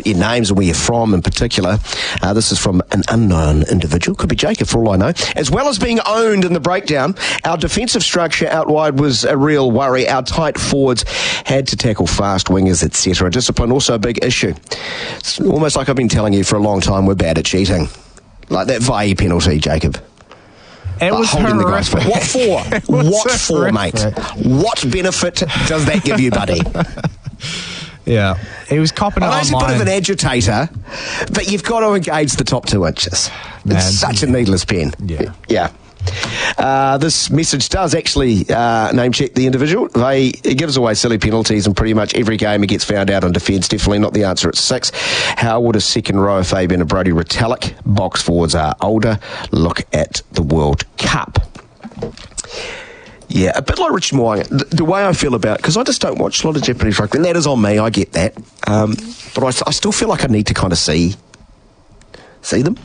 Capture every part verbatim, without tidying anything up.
your names and where you're from in particular. Uh, this is from an unknown individual. Could be Jacob for all I know. As well as being owned in the breakdown, our defensive structure out wide was a real worry. Our tight forwards had to tackle fast wingers, et cetera. Discipline also a big issue. It's almost like I've been telling you for a long time we're bad at cheating. Like that Vai penalty, Jacob. It was holding the guys for. What for? What for, horrific. mate? What benefit does that give you, buddy? Yeah. He was copping it I know he's a online. bit of an agitator, but you've got to engage the top two inches. Man. It's such a needless pen. Yeah. Yeah. Uh, this message does actually uh, name check the individual. They, he gives away silly penalties in pretty much every game he gets found out on defence. Definitely not the answer at six. How would a second row of Fabian and Brodie Retallick? Box forwards are older. Look at the World Cup. Yeah, a bit like Richard Mo'unga. The, the way I feel about, because I just don't watch a lot of Japanese rugby, and that is on me, I get that. Um, but I, I still feel like I need to kind of see, see them.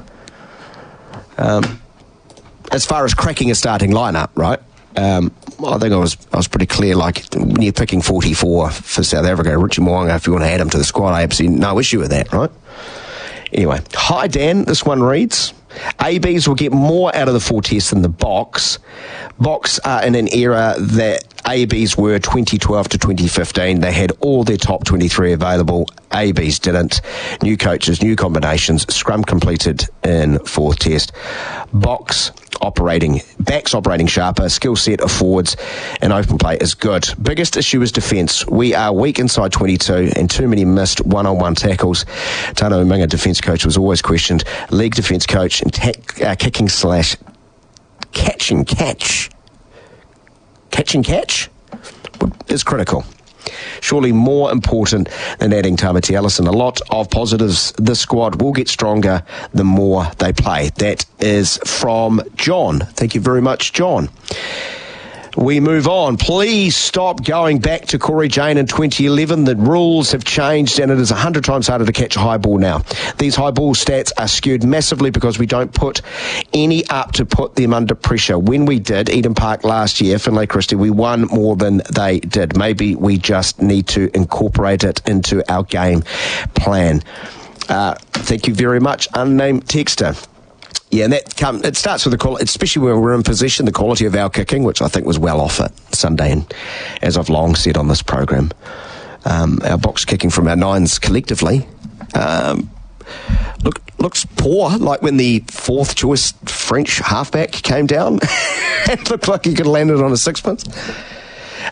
Um, as far as cracking a starting lineup, right? Um, I think I was I was pretty clear. Like when you're picking forty-four for South Africa, Richard Mo'unga, if you want to add him to the squad, I have absolutely no issue with that, right? Anyway, hi Dan. This one reads: A Bs will get more out of the four tests than the box. Box are in an era that A Bs were twenty twelve to twenty fifteen. They had all their top twenty-three available. A Bs didn't. New coaches, new combinations. Scrum completed in fourth test. Box operating, backs operating sharper. Skill set of forwards and open play is good. Biggest issue is defence. We are weak inside twenty-two and too many missed one-on-one tackles. Tano Umaga, defence coach, was always questioned. League defence coach and tack, uh, kicking slash catch and catch. Catch and catch is critical. Surely more important than adding Tamati Ellison. A lot of positives. This squad will get stronger the more they play. That is from John. Thank you very much, John. We move on. Please stop going back to Corey Jane in twenty eleven. The rules have changed and it is one hundred times harder to catch a high ball now. These high ball stats are skewed massively because we don't put any up to put them under pressure. When we did, Eden Park last year, Finlay Christie, we won more than they did. Maybe we just need to incorporate it into our game plan. Uh, thank you very much, unnamed texter. Yeah, and that come, it starts with the quality, especially when we're in possession, the quality of our kicking, which I think was well off at Sunday, and as I've long said on this program, um, our box kicking from our nines collectively um, look, looks poor, like when the fourth choice French halfback came down. It looked like he could have landed on a sixpence.